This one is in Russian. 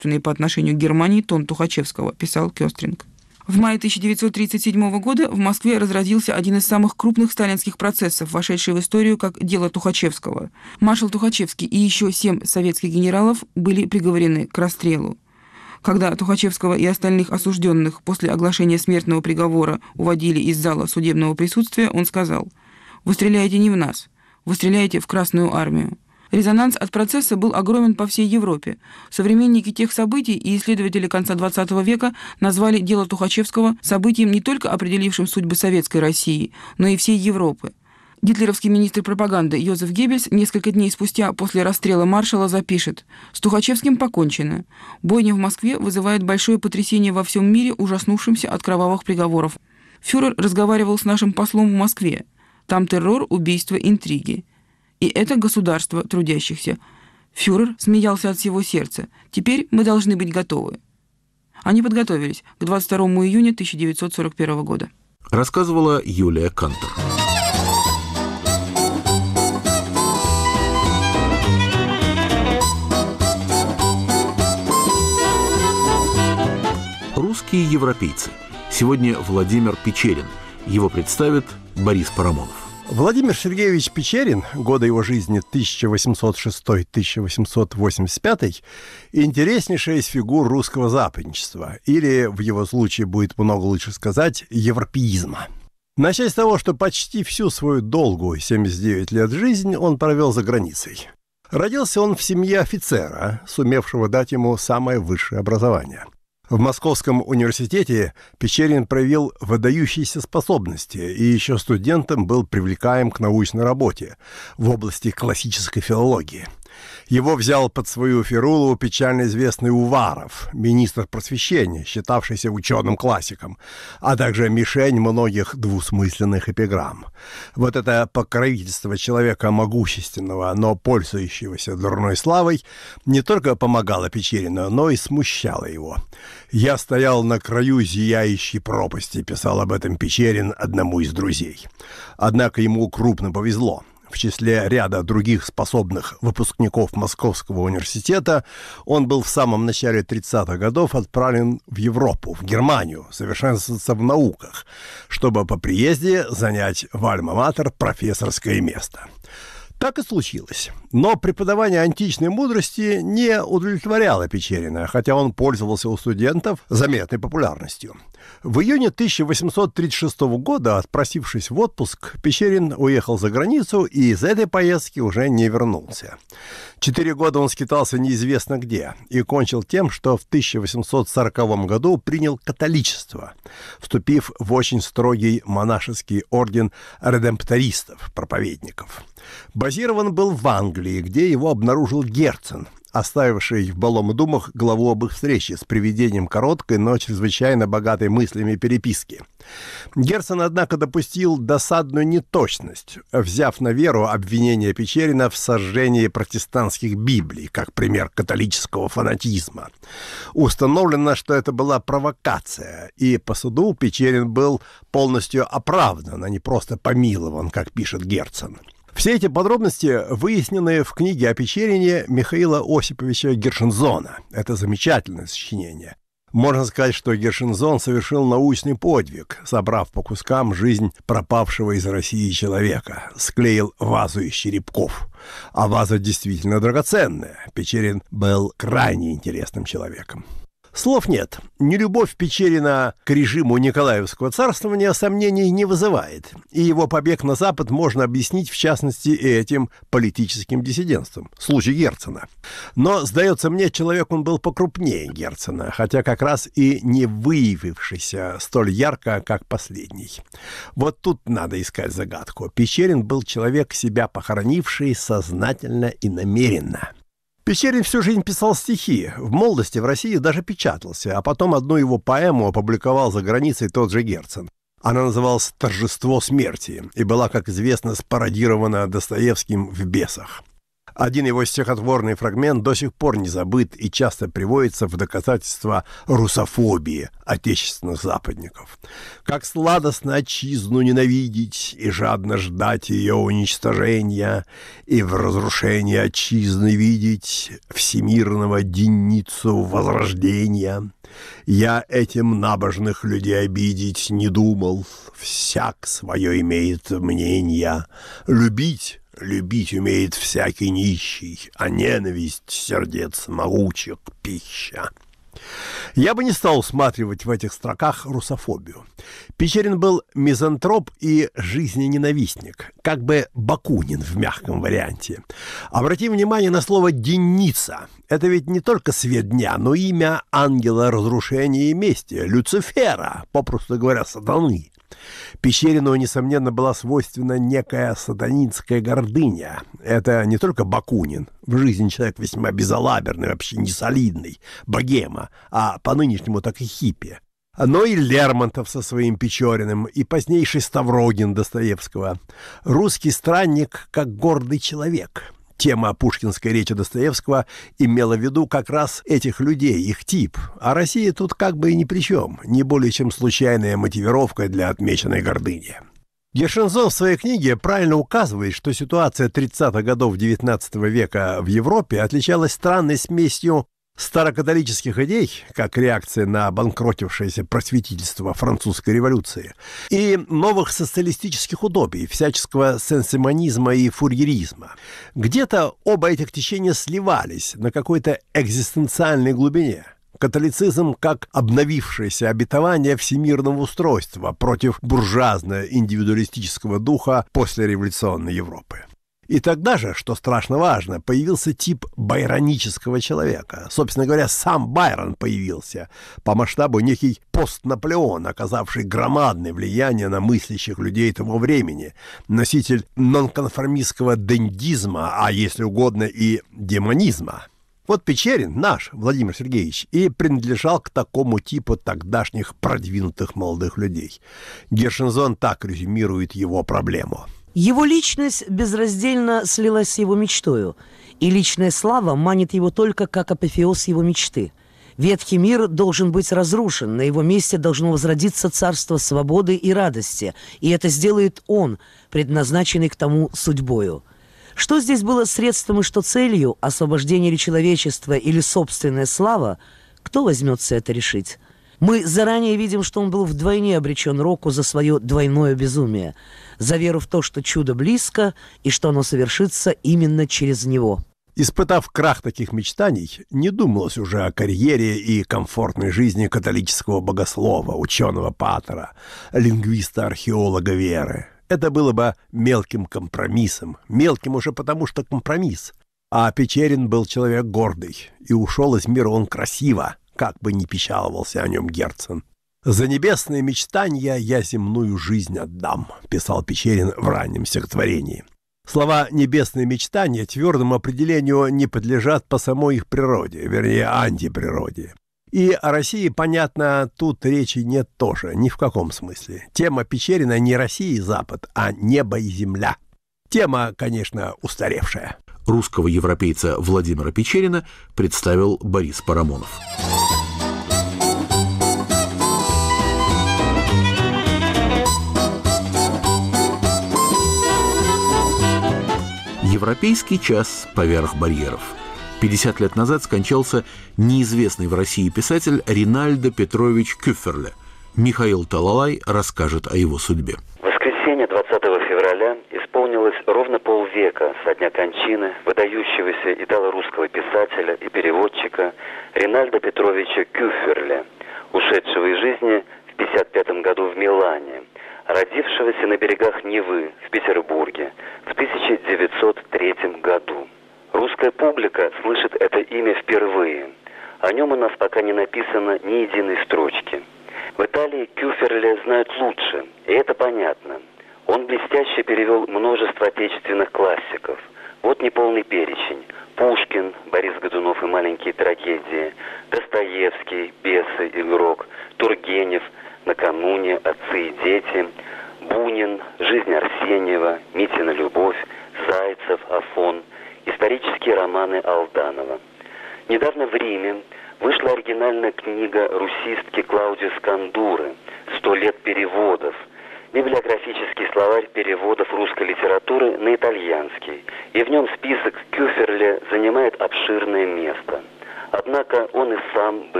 по отношению к Германии тон Тухачевского, писал Кёстринг. В мае 1937 года в Москве разразился один из самых крупных сталинских процессов, вошедший в историю как дело Тухачевского. Маршал Тухачевский и еще 7 советских генералов были приговорены к расстрелу. Когда Тухачевского и остальных осужденных после оглашения смертного приговора уводили из зала судебного присутствия, он сказал: «Вы стреляете не в нас, вы стреляете в Красную армию». Резонанс от процесса был огромен по всей Европе. Современники тех событий и исследователи конца XX века назвали дело Тухачевского событием, не только определившим судьбы Советской России, но и всей Европы. Гитлеровский министр пропаганды Йозеф Геббельс несколько дней спустя после расстрела маршала запишет: «С Тухачевским покончено. Бойня в Москве вызывает большое потрясение во всем мире, ужаснувшимся от кровавых приговоров. Фюрер разговаривал с нашим послом в Москве. Там террор, убийства, интриги. И это государство трудящихся. Фюрер смеялся от всего сердца. Теперь мы должны быть готовы». Они подготовились к 22 июня 1941 года. Рассказывала Юлия Кантор. Русские европейцы. Сегодня Владимир Печерин. Его представит Борис Парамонов. Владимир Сергеевич Печерин, годы его жизни 1806-1885, интереснейшая из фигур русского западничества, или, в его случае будет много лучше сказать, европеизма. Начать с того, что почти всю свою долгую 79 лет жизнь он провел за границей. Родился он в семье офицера, сумевшего дать ему самое высшее образование. В Московском университете Печерин проявил выдающиеся способности и еще студентом был привлекаем к научной работе в области классической филологии. Его взял под свою ферулу печально известный Уваров, министр просвещения, считавшийся ученым-классиком, а также мишень многих двусмысленных эпиграмм. Вот это покровительство человека могущественного, но пользующегося дурной славой, не только помогало Печерину, но и смущало его. «Я стоял на краю зияющей пропасти», — писал об этом Печерин одному из друзей. Однако ему крупно повезло. В числе ряда других способных выпускников Московского университета он был в самом начале 30-х годов отправлен в Европу, в Германию, совершенствоваться в науках, чтобы по приезде занять в альма-матер профессорское место. Так и случилось. Но преподавание античной мудрости не удовлетворяло Печерина, хотя он пользовался у студентов заметной популярностью. В июне 1836 года, отпросившись в отпуск, Печерин уехал за границу и из этой поездки уже не вернулся. 4 года он скитался неизвестно где и кончил тем, что в 1840 году принял католичество, вступив в очень строгий монашеский орден редемптористов, проповедников. Базирован был в Англии, где его обнаружил Герцен, оставивший в Былом и Думах главу об их встрече с приведением короткой, но чрезвычайно богатой мыслями переписки. Герцен, однако, допустил досадную неточность, взяв на веру обвинение Печерина в сожжении протестантских Библий, как пример католического фанатизма. Установлено, что это была провокация, и по суду Печерин был полностью оправдан, а не просто помилован, как пишет Герцен. Все эти подробности выяснены в книге о Печерине Михаила Осиповича Гершензона. Это замечательное сочинение. Можно сказать, что Гершензон совершил научный подвиг, собрав по кускам жизнь пропавшего из России человека, склеил вазу из черепков. А ваза действительно драгоценная. Печерин был крайне интересным человеком. Слов нет. Нелюбовь Печерина к режиму Николаевского царствования сомнений не вызывает, и его побег на Запад можно объяснить, в частности, этим политическим диссидентством, случай Герцена. Но, сдается мне, человек он был покрупнее Герцена, хотя как раз и не выявившийся столь ярко, как последний. Вот тут надо искать загадку. Печерин был человек, себя похоронивший сознательно и намеренно. Печерин всю жизнь писал стихи, в молодости в России даже печатался, а потом одну его поэму опубликовал за границей тот же Герцен. Она называлась «Торжество смерти» и была, как известно, спародирована Достоевским в «Бесах». Один его стихотворный фрагмент до сих пор не забыт и часто приводится в доказательство русофобии отечественных западников. «Как сладостно отчизну ненавидеть и жадно ждать ее уничтожения, и в разрушении отчизны видеть всемирного денницу возрождения. Я этим набожных людей обидеть не думал, всяк свое имеет мнение. Любить умеет всякий нищий, а ненависть сердец могучих пища». Я бы не стал усматривать в этих строках русофобию. Печерин был мизантроп и жизнененавистник, как бы Бакунин в мягком варианте. Обратим внимание на слово «денница». Это ведь не только свет дня, но имя ангела разрушения и мести, Люцифера, попросту говоря, сатаны. Печерину, несомненно, была свойственна некая сатанинская гордыня. Это не только Бакунин, в жизни человек весьма безалаберный, вообще не солидный, богема, а по-нынешнему так и хиппи. Но и Лермонтов со своим Печориным, и позднейший Ставрогин Достоевского. Русский странник как гордый человек. Тема пушкинской речи Достоевского имела в виду как раз этих людей, их тип. А Россия тут как бы и ни при чем, не более чем случайная мотивировка для отмеченной гордыни. Гершензон в своей книге правильно указывает, что ситуация 30-х годов XIX века в Европе отличалась странной смесью старокатолических идей, как реакция на обанкротившееся просветительство французской революции, и новых социалистических утопий, всяческого сенсимонизма и фурьеризма. Где-то оба этих течения сливались на какой-то экзистенциальной глубине. Католицизм как обновившееся обетование всемирного устройства против буржуазно-индивидуалистического духа послереволюционной Европы. И тогда же, что страшно важно, появился тип байронического человека. Собственно говоря, сам Байрон появился. По масштабу некий пост-Наполеон, оказавший громадное влияние на мыслящих людей того времени. Носитель нонконформистского дендизма, а если угодно и демонизма. Вот Печерин, наш Владимир Сергеевич, и принадлежал к такому типу тогдашних продвинутых молодых людей. Гершензон так резюмирует его проблему. Его личность безраздельно слилась с его мечтою, и личная слава манит его только как апофеоз его мечты. Ветхий мир должен быть разрушен, на его месте должно возродиться царство свободы и радости, и это сделает он, предназначенный к тому судьбою. Что здесь было средством и что целью, освобождение ли человечества или собственная слава, кто возьмется это решить? Мы заранее видим, что он был вдвойне обречен року за свое двойное безумие, за веру в то, что чудо близко, и что оно совершится именно через него. Испытав крах таких мечтаний, не думалось уже о карьере и комфортной жизни католического богослова, ученого-патера, лингвиста-археолога веры. Это было бы мелким компромиссом, мелким уже потому, что компромисс. А Печерин был человек гордый, и ушел из мира он красиво, как бы ни печаловался о нем Герцен. «За небесные мечтания я земную жизнь отдам», — писал Печерин в раннем стихотворении. Слова «небесные мечтания» твердому определению не подлежат по самой их природе, вернее, антиприроде. И о России, понятно, тут речи нет тоже, ни в каком смысле. Тема Печерина не Россия и Запад, а небо и земля. Тема, конечно, устаревшая. Русского европейца Владимира Печерина представил Борис Парамонов. Европейский час поверх барьеров. 50 лет назад скончался неизвестный в России писатель Ринальдо Петрович Кюфферле. Михаил Талалай расскажет о его судьбе. В воскресенье 20 февраля исполнилось ровно полвека со дня кончины выдающегося итало-русского писателя и переводчика Ринальдо Петровича Кюфферле, ушедшего из жизни в 1955 году в Милане, родившегося на берегах Невы в Петербурге в 1903 году. Русская публика слышит это имя впервые. О нем у нас пока не написано ни единой строчки. В Италии Кюфферле знают лучше, и это понятно. Он блестяще перевел множество отечественных классиков. Вот неполный перечень. Пушкин, Борис Годунов и маленькие трагедии, Достоевский, Бесы, Игрок, Тургенев, Накануне, Отцы и дети, Бунин, Жизнь Арсеньева, Митина любовь, Зайцев, Афон, исторические романы Алданова. Недавно в Риме вышла оригинальная книга русистки Клаудии Скандуры «100 лет переводов», библиографический словарь переводов русской литературы на итальянский, и в нем список Кюферле занимает обширное место. Однако он и сам был